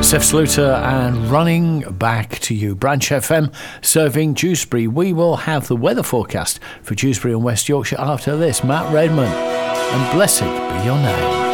Steph Sluter and Running Back to You. Branch FM serving Dewsbury. We will have the weather forecast for Dewsbury and West Yorkshire after this. Matt Redman, and blessed be your name.